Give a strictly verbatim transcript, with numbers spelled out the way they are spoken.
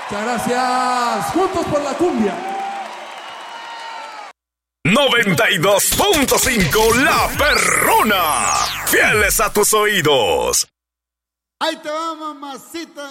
Muchas gracias. Juntos por la cumbia. noventa y dos punto cinco La Perrona. Fieles a tus oídos. Ahí te va, mamacita.